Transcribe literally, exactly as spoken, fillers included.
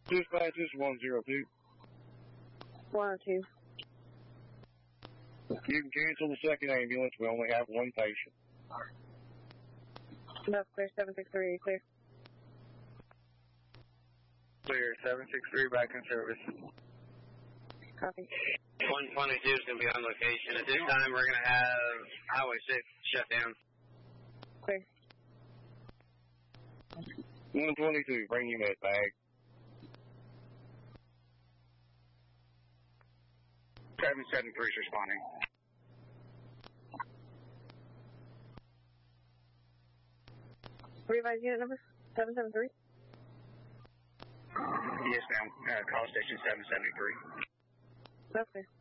Dispatch is one zero two. one oh two. You can cancel the second ambulance. We only have one patient. That's clear. seven six three, clear. Clear. seven six three, back in service. Copy. one twenty-two is going to be on location. At this time, we're going to have Highway six shut down. Clear. one twenty-two, bring your med bag. seven seven three is responding. Revise unit number seven seven three. Yes, ma'am. Uh, call station seven seventy-three. That's clear.